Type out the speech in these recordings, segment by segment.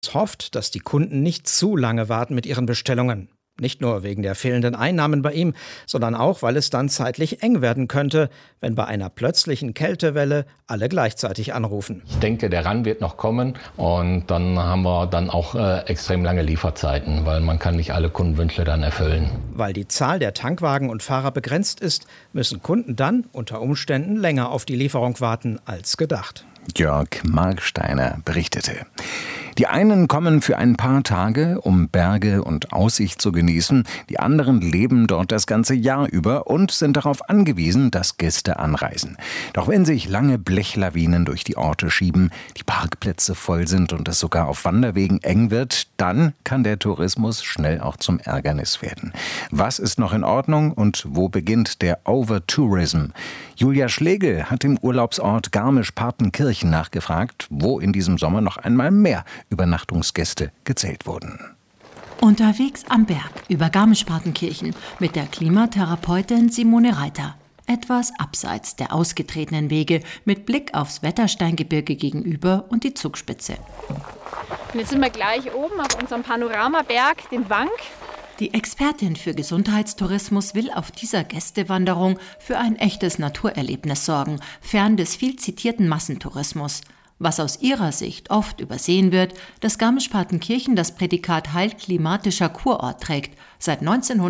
hofft, dass die Kunden nicht zu lange warten mit ihren Bestellungen. Nicht nur wegen der fehlenden Einnahmen bei ihm, sondern auch, weil es dann zeitlich eng werden könnte, wenn bei einer plötzlichen Kältewelle alle gleichzeitig anrufen. Ich denke, der Run wird noch kommen und dann haben wir dann auch extrem lange Lieferzeiten, weil man kann nicht alle Kundenwünsche dann erfüllen. Weil die Zahl der Tankwagen und Fahrer begrenzt ist, müssen Kunden dann unter Umständen länger auf die Lieferung warten als gedacht. Jörg Marksteiner berichtete. Die einen kommen für ein paar Tage, um Berge und Aussicht zu genießen. Die anderen leben dort das ganze Jahr über und sind darauf angewiesen, dass Gäste anreisen. Doch wenn sich lange Blechlawinen durch die Orte schieben, die Parkplätze voll sind und es sogar auf Wanderwegen eng wird, dann kann der Tourismus schnell auch zum Ärgernis werden. Was ist noch in Ordnung und wo beginnt der Overtourism? Julia Schlegel hat im Urlaubsort Garmisch-Partenkirchen nachgefragt, wo in diesem Sommer noch einmal mehr Übernachtungsgäste gezählt wurden. Unterwegs am Berg über Garmisch-Partenkirchen mit der Klimatherapeutin Simone Reiter. Etwas abseits der ausgetretenen Wege mit Blick aufs Wettersteingebirge gegenüber und die Zugspitze. Und jetzt sind wir gleich oben auf unserem Panoramaberg, dem Wank. Die Expertin für Gesundheitstourismus will auf dieser Gästewanderung für ein echtes Naturerlebnis sorgen, fern des viel zitierten Massentourismus. Was aus ihrer Sicht oft übersehen wird, dass Garmisch-Partenkirchen das Prädikat heilklimatischer Kurort trägt, seit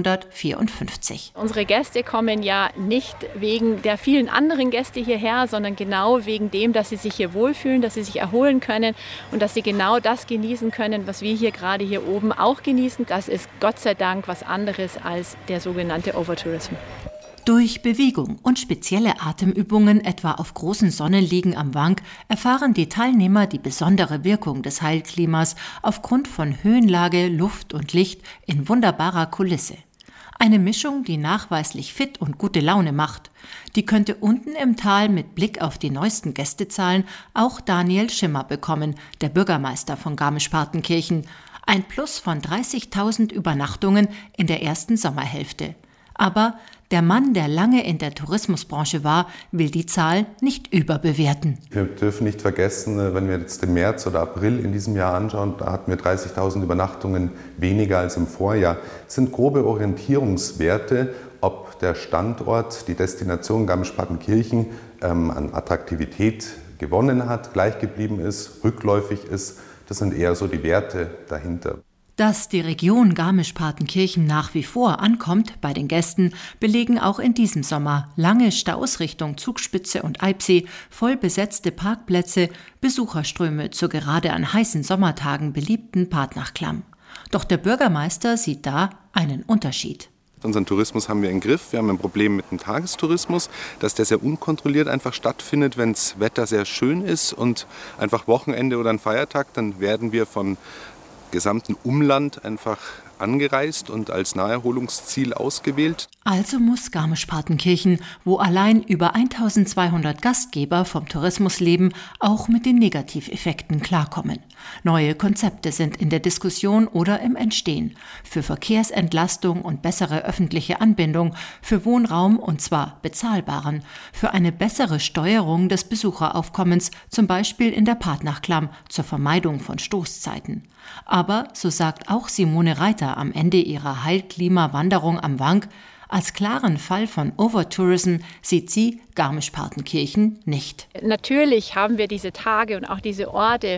1954. Unsere Gäste kommen ja nicht wegen der vielen anderen Gäste hierher, sondern genau wegen dem, dass sie sich hier wohlfühlen, dass sie sich erholen können und dass sie genau das genießen können, was wir hier gerade hier oben auch genießen. Das ist Gott sei Dank was anderes als der sogenannte Overtourism. Durch Bewegung und spezielle Atemübungen, etwa auf großen Sonnenliegen am Wank, erfahren die Teilnehmer die besondere Wirkung des Heilklimas aufgrund von Höhenlage, Luft und Licht in wunderbarer Kulisse. Eine Mischung, die nachweislich fit und gute Laune macht. Die könnte unten im Tal mit Blick auf die neuesten Gästezahlen auch Daniel Schimmer bekommen, der Bürgermeister von Garmisch-Partenkirchen. Ein Plus von 30.000 Übernachtungen in der ersten Sommerhälfte. Aber der Mann, der lange in der Tourismusbranche war, will die Zahl nicht überbewerten. Wir dürfen nicht vergessen, wenn wir jetzt den März oder April in diesem Jahr anschauen, da hatten wir 30.000 Übernachtungen weniger als im Vorjahr. Das sind grobe Orientierungswerte, ob der Standort, die Destination Garmisch-Partenkirchen an Attraktivität gewonnen hat, gleich geblieben ist, rückläufig ist. Das sind eher so die Werte dahinter. Dass die Region Garmisch-Partenkirchen nach wie vor ankommt bei den Gästen, belegen auch in diesem Sommer lange Staus Richtung Zugspitze und Eibsee, voll besetzte Parkplätze, Besucherströme zur gerade an heißen Sommertagen beliebten Partnachklamm. Doch der Bürgermeister sieht da einen Unterschied. Unseren Tourismus haben wir im Griff. Wir haben ein Problem mit dem Tagestourismus, dass der sehr unkontrolliert einfach stattfindet, wenn das Wetter sehr schön ist und einfach Wochenende oder ein Feiertag, dann werden wir von gesamten Umland einfach angereist und als Naherholungsziel ausgewählt. Also muss Garmisch-Partenkirchen, wo allein über 1200 Gastgeber vom Tourismus leben, auch mit den Negativeffekten klarkommen. Neue Konzepte sind in der Diskussion oder im Entstehen. Für Verkehrsentlastung und bessere öffentliche Anbindung, für Wohnraum und zwar bezahlbaren, für eine bessere Steuerung des Besucheraufkommens, zum Beispiel in der Partnachklamm zur Vermeidung von Stoßzeiten. Aber, so sagt auch Simone Reiter am Ende ihrer Heilklima-Wanderung am Wank, als klaren Fall von Overtourism sieht sie Garmisch-Partenkirchen nicht. Natürlich haben wir diese Tage und auch diese Orte,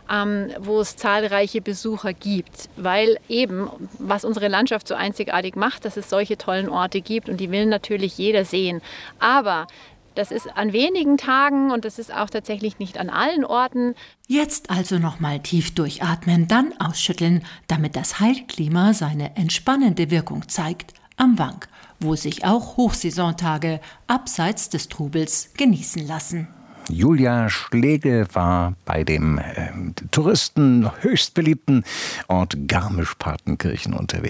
wo es zahlreiche Besucher gibt, weil eben, was unsere Landschaft so einzigartig macht, dass es solche tollen Orte gibt und die will natürlich jeder sehen. Aber das ist an wenigen Tagen und das ist auch tatsächlich nicht an allen Orten. Jetzt also nochmal tief durchatmen, dann ausschütteln, damit das Heilklima seine entspannende Wirkung zeigt am Wank, wo sich auch Hochsaisontage abseits des Trubels genießen lassen. Julia Schlegel war bei dem Touristen höchst beliebten Ort Garmisch-Partenkirchen unterwegs.